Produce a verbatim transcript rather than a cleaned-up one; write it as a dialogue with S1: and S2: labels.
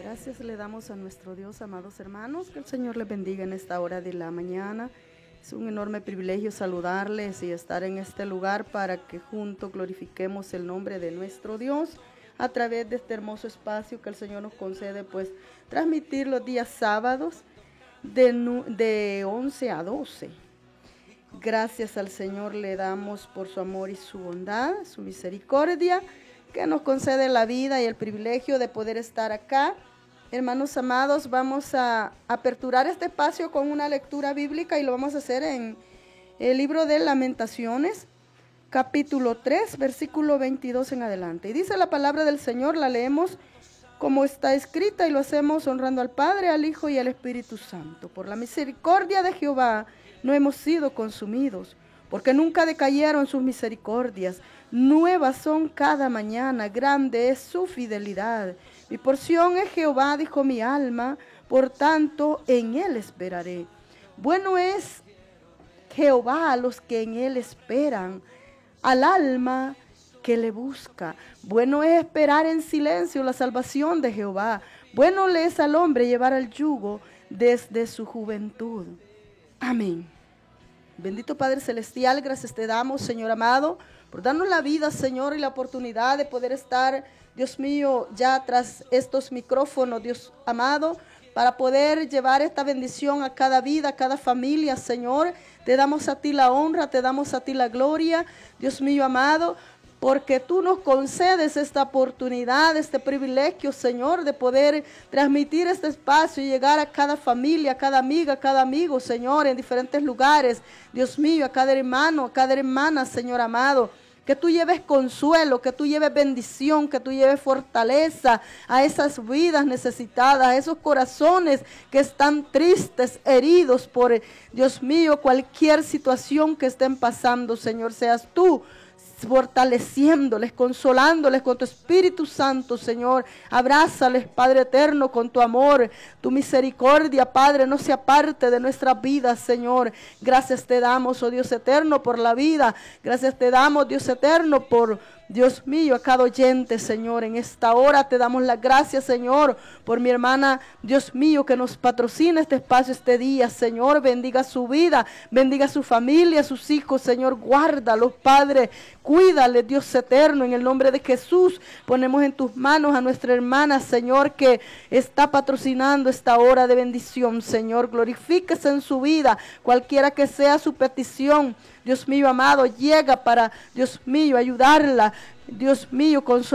S1: Gracias le damos a nuestro Dios, amados hermanos, que el Señor les bendiga en esta hora de la mañana. Es un enorme privilegio saludarles y estar en este lugar para que juntos glorifiquemos el nombre de nuestro Dios a través de este hermoso espacio que el Señor nos concede, pues transmitir los días sábados de, de once a doce. Gracias al Señor le damos por su amor y su bondad, su misericordia, que nos concede la vida y el privilegio de poder estar acá. Hermanos amados, vamos a aperturar este espacio con una lectura bíblica y lo vamos a hacer en el libro de Lamentaciones, capítulo tres, versículo veintidós en adelante. Y dice la palabra del Señor, la leemos como está escrita y lo hacemos honrando al Padre, al Hijo y al Espíritu Santo. Por la misericordia de Jehová no hemos sido consumidos, porque nunca decayeron sus misericordias. Nuevas son cada mañana, grande es su fidelidad. Mi porción es Jehová, dijo mi alma, por tanto en él esperaré. Bueno es Jehová a los que en él esperan, al alma que le busca. Bueno es esperar en silencio la salvación de Jehová. Bueno le es al hombre llevar el yugo desde su juventud. Amén. Bendito Padre Celestial, gracias te damos, Señor amado, por darnos la vida, Señor, y la oportunidad de poder estar, Dios mío, ya tras estos micrófonos, Dios amado, para poder llevar esta bendición a cada vida, a cada familia, Señor. Te damos a ti la honra, te damos a ti la gloria, Dios mío amado, porque tú nos concedes esta oportunidad, este privilegio, Señor, de poder transmitir este espacio y llegar a cada familia, a cada amiga, a cada amigo, Señor, en diferentes lugares. Dios mío, a cada hermano, a cada hermana, Señor amado. Que tú lleves consuelo, que tú lleves bendición, que tú lleves fortaleza a esas vidas necesitadas, a esos corazones que están tristes, heridos por, Dios mío, cualquier situación que estén pasando, Señor, seas tú fortaleciéndoles, consolándoles con tu Espíritu Santo, Señor. Abrázales, Padre eterno, con tu amor, tu misericordia, Padre, no se aparte de nuestras vidas, Señor. Gracias te damos, oh Dios eterno, por la vida. Gracias te damos, Dios eterno, por, Dios mío, a cada oyente, Señor. En esta hora te damos las gracias, Señor, por mi hermana, Dios mío, que nos patrocina este espacio este día, Señor. Bendiga su vida, bendiga su familia, sus hijos, Señor. Guárdalos, Padre. Cuídale, Dios eterno, en el nombre de Jesús. Ponemos en tus manos a nuestra hermana, Señor, que está patrocinando esta hora de bendición, Señor. Glorifíquese en su vida, cualquiera que sea su petición. Dios mío amado, llega para, Dios mío, ayudarla. Dios mío, con